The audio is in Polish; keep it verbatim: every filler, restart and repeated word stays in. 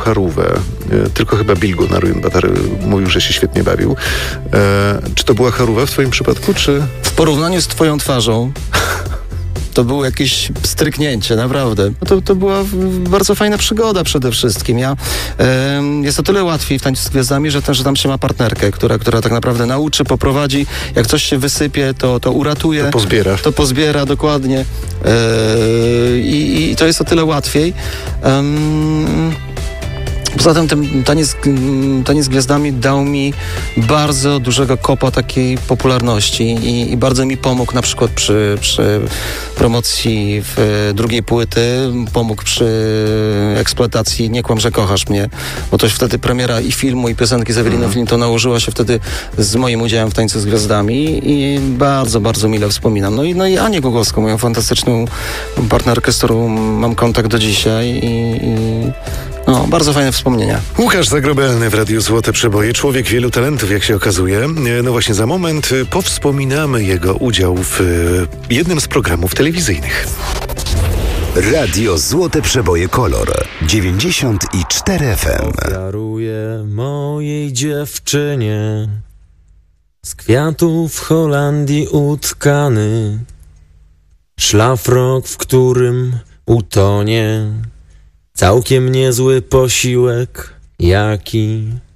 Charówę. E, tylko chyba Bilgu na Ruin Batar mówił, że się świetnie bawił. E, czy to była Charówa w twoim przypadku, czy... W porównaniu z twoją twarzą to było jakieś stryknięcie, naprawdę. To, to była bardzo fajna przygoda przede wszystkim. Ja, e, jest o tyle łatwiej w Tańcu z Gwiazdami, że, że tam się ma partnerkę, która, która tak naprawdę nauczy, poprowadzi. Jak coś się wysypie, to, to uratuje. To pozbiera. To pozbiera, dokładnie. E, i, I to jest o tyle łatwiej. Um, Poza tym ten taniec, taniec z Gwiazdami dał mi bardzo dużego kopa takiej popularności i, i bardzo mi pomógł na przykład przy, przy promocji w drugiej płyty, pomógł przy eksploatacji Nie kłam, że kochasz mnie, bo to wtedy premiera i filmu, i piosenki z Eweliną Flint to nałożyła się wtedy z moim udziałem w Tańcu z Gwiazdami i bardzo, bardzo mile wspominam. No i, no i Anię Głogowską, moją fantastyczną partnerkę, z którą mam kontakt do dzisiaj i, i no, bardzo fajne wspomnienia. Łukasz Zagrobelny w Radiu Złote Przeboje. Człowiek wielu talentów, jak się okazuje. No właśnie, za moment powspominamy jego udział w jednym z programów telewizyjnych. Radio Złote Przeboje Kolor dziewięćdziesiąt cztery F M. Ofiaruję mojej dziewczynie z kwiatów Holandii utkany szlafrok, w którym utonie całkiem niezły posiłek, jaki